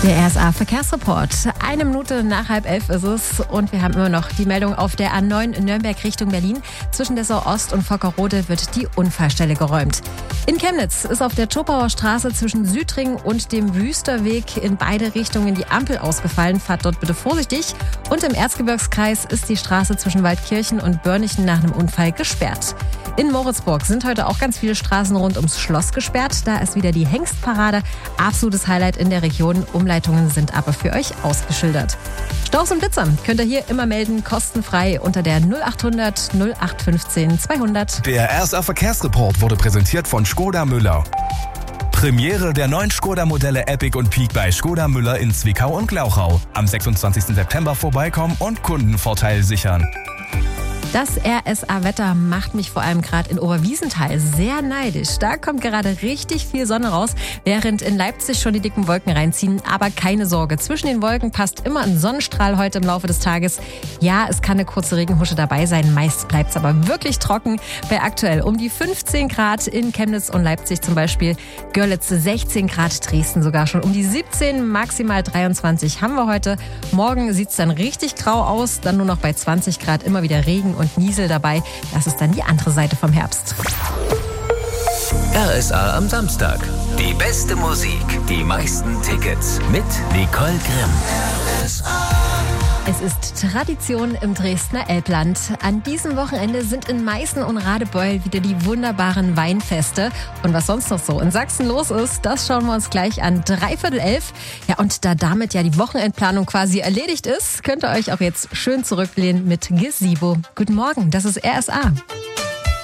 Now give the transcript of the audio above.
Der RSA Verkehrsreport. 1 Minute nach 10:30 ist es und wir haben immer noch die Meldung auf der A9 Nürnberg Richtung Berlin. Zwischen Dessau Ost und Vockerode wird die Unfallstelle geräumt. In Chemnitz ist auf der Tschopauer Straße zwischen Südring und dem Wüsterweg in beide Richtungen die Ampel ausgefallen. Fahrt dort bitte vorsichtig. Und im Erzgebirgskreis ist die Straße zwischen Waldkirchen und Börnichen nach einem Unfall gesperrt. In Moritzburg sind heute auch ganz viele Straßen rund ums Schloss gesperrt. Da ist wieder die Hengstparade. Absolutes Highlight in der Region. Umleitungen sind aber für euch ausgeschildert. Staus und Blitzer könnt ihr hier immer melden, kostenfrei unter der 0800 0815 200. Der RSA Verkehrsreport wurde präsentiert von Škoda Müller. Premiere der neuen Škoda-Modelle Epic und Peak bei Škoda Müller in Zwickau und Glauchau. Am 26. September vorbeikommen und Kundenvorteil sichern. Das RSA-Wetter macht mich vor allem gerade in Oberwiesenthal sehr neidisch. Da kommt gerade richtig viel Sonne raus, während in Leipzig schon die dicken Wolken reinziehen. Aber keine Sorge, zwischen den Wolken passt immer ein Sonnenstrahl heute im Laufe des Tages. Ja, es kann eine kurze Regenhusche dabei sein, meist bleibt es aber wirklich trocken. Bei aktuell um die 15 Grad in Chemnitz und Leipzig zum Beispiel. Görlitz 16 Grad, Dresden sogar schon um die 17, maximal 23 haben wir heute. Morgen sieht es dann richtig grau aus, dann nur noch bei 20 Grad immer wieder Regen und Niesel dabei. Das ist dann die andere Seite vom Herbst. RSA am Samstag. Die beste Musik, die meisten Tickets mit Nicole Grimm. Es ist Tradition im Dresdner Elbland. An diesem Wochenende sind in Meißen und Radebeul wieder die wunderbaren Weinfeste. Und was sonst noch so in Sachsen los ist, das schauen wir uns gleich an 11:45. Ja, und da damit ja die Wochenendplanung quasi erledigt ist, könnt ihr euch auch jetzt schön zurücklehnen mit Gizebo. Guten Morgen, das ist RSA.